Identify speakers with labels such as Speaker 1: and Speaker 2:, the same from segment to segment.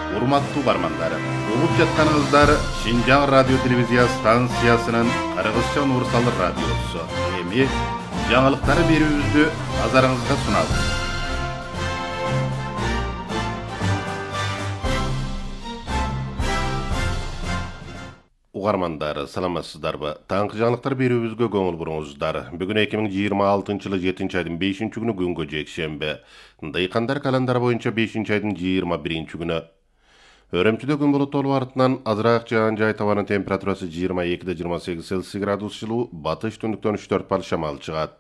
Speaker 1: Урматтуу бармандар, угуп жатканыңыздар Шинжаң радио телевизия станциясынын Кыргызча универсал радиосу. Эми жаңылыктары берүүбүздү назарыңызга сунабыз. Угармандар, саламатсыздарбы? Таңкы жаңылыктар берүүбүзгө көңүл буруңуздар. Бүгүн 2026-жылы 7-айдын 5-күнү күнгө жекшемби. Дыйкандар календары боюнча 5-айдын 21-күнү. Өрөмчүдө күн булуттуу артынан азыраак жаан жай табанын температурасы 22-28 Цельсий градус жылуу, батыш түндүктөн 3-4 бал шамал чыгат.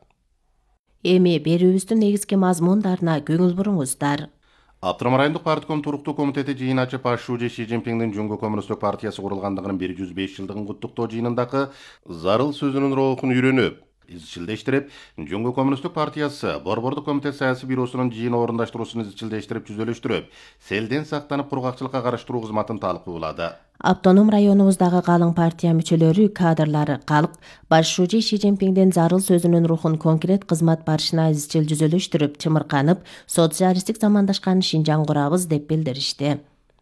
Speaker 2: Эми берүүбүздүн негизги мазмундарына көңүл буруңуздар.
Speaker 1: Автономдук райондук партком туруктуу комитети жыйын ачып Ши Цзиньпиндин Жумгу Коммунисттик партиясы курулгандыгынын 105 жылдыгын куттуктоо жыйынындагы зарыл сөзүнүн роохун үйрөнүп, изчилдештирип, Жумгу Коммунисттик партиясы Борбордук комитет саясий бюросунун жыйын орундаштыруусун изчилдештирип, түзөлүштүрүп, селден сактанып кургакчылыкка карыштыруу кызматын талкуулады.
Speaker 2: Автоном районубуздагы калың партия мүчөлөрү, кадрлары калк башчы Ши Цзиньпиндин зарыл сөзүнүн рухун конкрет кызмат барышына изчил түзөлүштүрүп, чымырканып, социалисттик замандашкан Шинжаң курабыз деп билдиришти.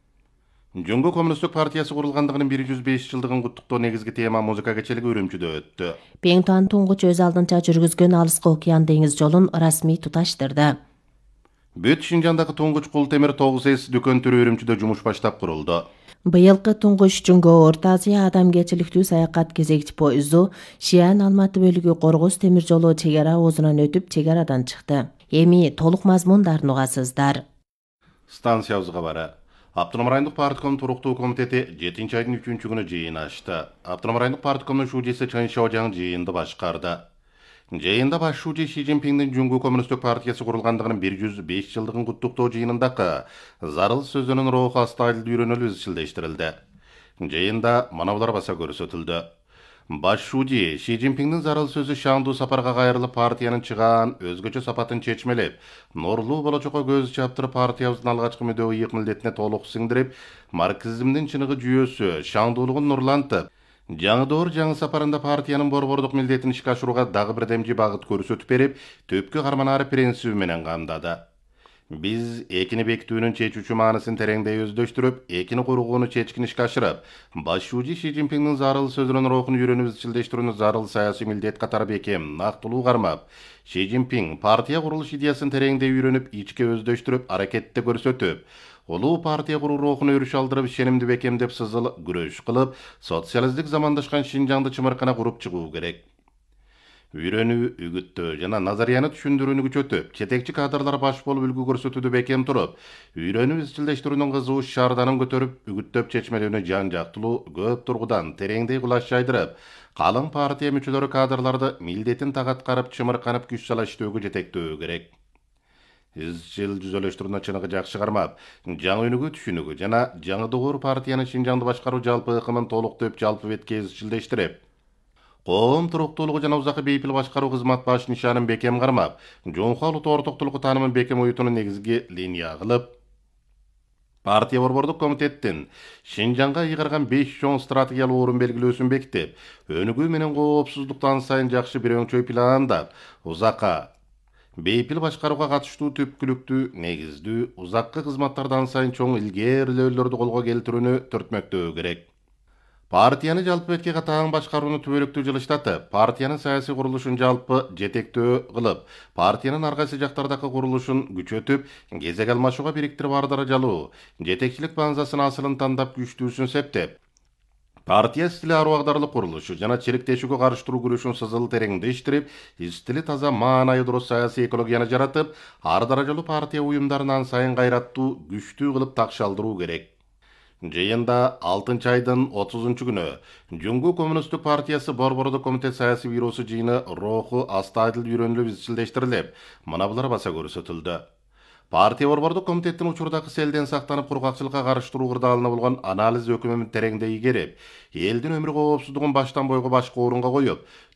Speaker 1: Жумгу Коммунисттик партиясы курулгандыгынын 105 жылдыгын куттуктоо негизги тема музыка кечелиги Өрөмчүдө өттү.
Speaker 2: Пеңтуан туңгуч өз алдынча жүргүзгөн Алыскы океан деңиз жолун расмий туташтырды.
Speaker 1: Бүт Шинжаңдагы туңгуч кул темир 9С дүкөн түрү Өрөмчүдө жумуш баштап курулду.
Speaker 2: Быйылкы туңгуч Жумгу Орто Азия адамгерчиликтүү саякат кезекчи поезду Шиан Алматы бөлүгү Коргоз темир жолу чек ара оозунан өтүп, чек арадан чыкты. Эми толук мазмундарын угасыздар.
Speaker 1: Станциябызга бара. Автономдук райондук партком туруктуу комитети 7-айдын 3-күнү жыйын ачты. Автономдук райондук парткомдун шужесі Чын Шаожаң жыйынды башкарды. Жыйында башчы Ши Цзиньпиндин Жумгу Коммунисттик партиясы курулгандыгынын 105 жылдыгын куттуктоо жыйынындагы зарыл сөзүнүн рооху астайыл үйрөнүлүп изчилдештирилди. Жыйында манабулар баса көрсөтүлдү. Башчы Ши Цзиньпиндин зарыл сөзү шаандуу сапарга кайрылып, партиянын чыгаан өзгөчө сапатын чечмелеп, норлуу болочокко көз чаптырып, партиябыздын алгачкы мүдөө ыйык милдетине толук сиңдирип, марксизмдин чыныгы жүйөсү, шаандуулугун нурлантып, жаңы доор жаңы сапарында партиянын борбордук милдетин ишке ашырууга дагы бир демжи багыт көрсөтүп берип, төпкө карманары принциби менен камдады. Биз экини бекитүүнүн чечүүчү маанысын тереңдей өздөштүрүп, экини кургууну чечкин ишке ашырып, башчы Ши Цзиньпиндин зарыл сөзүнүн роохун үйрөнүп изчилдештирүүнү зарыл саясий милдет катары бекем, нактылуу кармап, Ши Цзиньпин партия курулуш идеясын тереңдей үйрөнүп, ичке өздөштүрүп, аракетте көрсөтүп, улуу партия куруу роохуна өрүш алдырып, ишенимди бекемдеп, сызыл күрөш кылып, социалисттик замандашкан Шинжаңды чымыркана куруп чыгуу керек. Үйрөнүү, үгүттөө жана назарияны түшүндүрүүнү күчөтүп, жетекчи кадрлар баш болуп үлгү көрсөтүүдө бекем туруп, үйрөнүү изчилдештирүүнүн кызуу шаарданын көтөрүп, үгүттөп чечмелүүнү жан жактылуу көп тургудан тереңдей кулаш жайдырып, калың партия мүчөлөрү кадрларды милдетин так аткарып, чымырканып күч сала иштөөгө жетектөө керек. Изчил түзөлүштүрүүнү чыныгы жакшы кармап, жаңы өнүгүү түшүнүгү жана жаңы доор партиянын Шинжаңды башкаруу жалпы ыкымын толуктоп, жалпы бетке изчилдештирип, коом туруктуулугу жана узакы бейпил башкаруу кызмат баш нишанын бекем кармап, жоңхо улут ортоктулугу таанымын бекем уютууну негизги линия кылып, партия борбордук комитеттин Шинжаңга ыйгарган 5 чоң стратегиялык орун белгилөөсүн бекитип, өнүгүү менен коопсуздукту ан сайын жакшы бир өңчөй пландап, узакка бейпил башкарууга катыштуу түпкүлүктүү, негиздүү, узаккы кызматтарды ан сайын чоң илгээрилөөлөрдү колго келтирүүнү түртмөктөө керек. Партияны жалпы бетке катаан башкарууну түбөлүктүү жылыштатып, партиянын саясий курулушун жалпы жетектөө кылып, партиянын ар кайсы жактардагы курулушун күчөтүп, кезек алмашууга бириктирип, ар даражалуу жетекчилик баңзасынын асылын тандап, күчтүүсүн септеп, партия стили аруагдарлык курулушу жана чириктешүүгө карыштыруу күрөшүн сызыл тереңдештирип, стили таза, маанайы дурус саясий экологияны жаратып, ар даражалуу партия уюмдарын ан сайын кайраттуу, күчтүү кылып такшалдыруу керек. Жыйында 6-айдын 30-күнү Жумгу Коммунисттик партиясы Борбордук комитет саясий бюросу жыйыны рооху астайыл үйрөнүлүп изчилдештирилип, мынабулар баса көрсөтүлдү. Партия борбордук комитеттин учурдагы селден сактанып, кургакчылыкка карыштыруу кырдаалына болгон анализ өкүмүн тереңдей игерип, элдин өмүр коопсуздугун баштан бойго башка орунга коюп,